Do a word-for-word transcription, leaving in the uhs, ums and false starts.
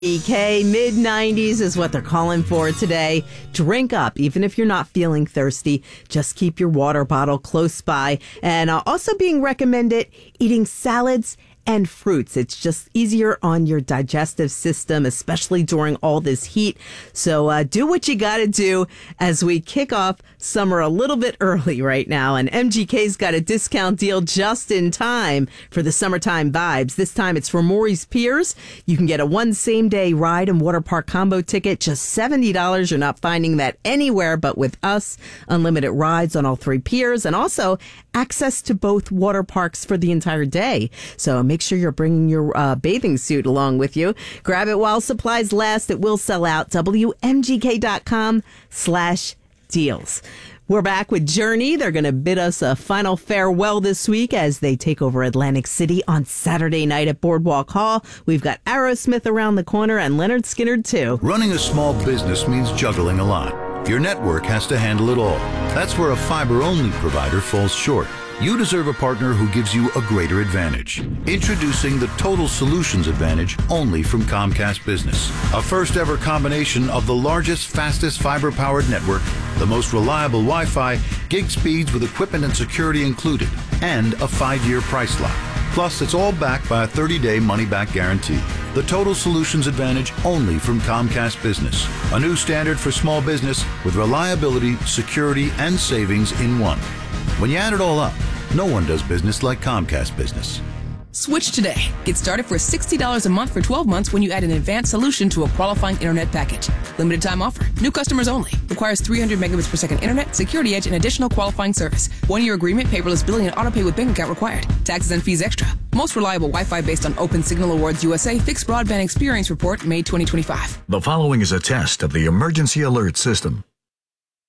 E K, mid nineties is what they're calling for today. Drink up, even if you're not feeling thirsty. Just keep your water bottle close by. And uh, also being recommended, eating salads and fruits. It's just easier on your digestive system, especially during all this heat. So uh, do what you got to do as we kick off summer a little bit early right now. And M G K's got a discount deal just in time for the summertime vibes. This time it's for Morey's Piers. You can get a one same day ride and water park combo ticket, just seventy dollars. You're not finding that anywhere but with us. Unlimited rides on all three piers and also access to both water parks for the entire day. So make sure you're bringing your uh, bathing suit along with you. Grab it while supplies last. It will sell out. W M G K dot com slash deals. We're back with Journey. They're going to bid us a final farewell this week as they take over Atlantic City on Saturday night at Boardwalk Hall. We've got Aerosmith around the corner and Leonard Skinner too. Running a small business means juggling a lot. Your network has to handle it all. That's where a fiber-only provider falls short. You deserve a partner who gives you a greater advantage. Introducing the Total Solutions Advantage only from Comcast Business. A first-ever combination of the largest, fastest fiber-powered network, the most reliable Wi-Fi, gig speeds with equipment and security included, and a five-year price lock. Plus, it's all backed by a thirty-day money-back guarantee. The Total Solutions Advantage only from Comcast Business. A new standard for small business with reliability, security, and savings in one. When you add it all up, no one does business like Comcast Business. Switch today. Get started for sixty dollars a month for twelve months when you add an advanced solution to a qualifying internet package. Limited time offer. New customers only. Requires three hundred megabits per second internet, security edge, and additional qualifying service. One-year agreement, paperless billing, and autopay with bank account required. Taxes and fees extra. Most reliable Wi-Fi based on Open Signal Awards U S A Fixed Broadband Experience Report, May twenty twenty-five. The following is a test of the emergency alert system.